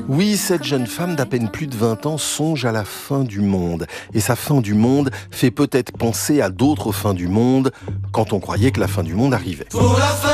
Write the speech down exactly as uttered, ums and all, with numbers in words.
Oui, cette jeune femme d'à peine plus de vingt ans songe à la fin du monde. Et sa fin du monde fait peut-être penser à d'autres fins du monde quand on croyait que la fin du monde arrivait.